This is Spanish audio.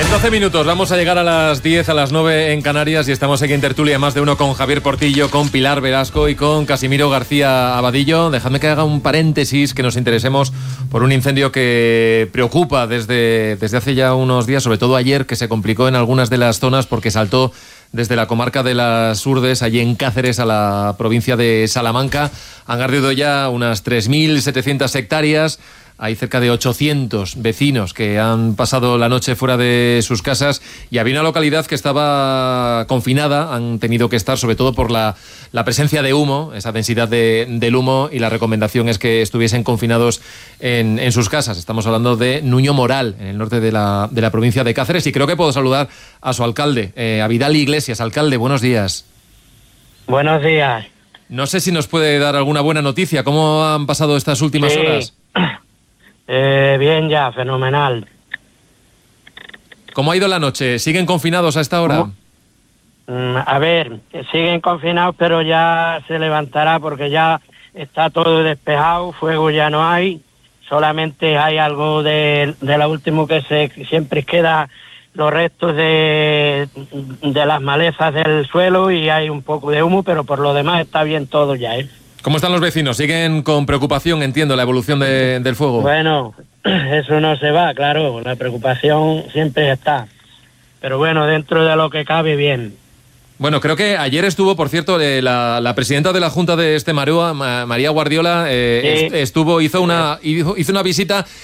En 12 minutos vamos a llegar a las 10, a las 9 en Canarias y estamos aquí en tertulia más de uno con Javier Portillo, con Pilar Velasco y con Casimiro García Abadillo. Dejadme que haga un paréntesis, que nos interesemos por un incendio que preocupa desde hace ya unos días, sobre todo ayer, que se complicó en algunas de las zonas porque saltó desde la comarca de las Urdes, allí en Cáceres, a la provincia de Salamanca. Han ardido ya unas 3.700 hectáreas. Hay cerca de 800 vecinos que han pasado la noche fuera de sus casas y había una localidad que estaba confinada. Han tenido que estar, sobre todo por la presencia de humo, esa densidad del humo, y la recomendación es que estuviesen confinados en sus casas. Estamos hablando de Nuño Moral, en el norte de la provincia de Cáceres, y creo que puedo saludar a su alcalde, a Vidal Iglesias. Alcalde, buenos días. Buenos días. No sé si nos puede dar alguna buena noticia. ¿Cómo han pasado estas últimas horas? Bien ya, fenomenal. ¿Cómo ha ido la noche? ¿Siguen confinados a esta hora? A ver, siguen confinados, pero ya se levantará porque ya está todo despejado, fuego ya no hay, solamente hay algo de lo último que siempre queda, los restos de las malezas del suelo, y hay un poco de humo, pero por lo demás está bien todo ya, ¿eh? ¿Cómo están los vecinos? ¿Siguen con preocupación, entiendo, la evolución del fuego? Bueno, eso no se va, claro, la preocupación siempre está. Pero bueno, dentro de lo que cabe, bien. Bueno, creo que ayer estuvo, por cierto, la presidenta de la Junta de Extremadura, María Guardiola, Sí. hizo una visita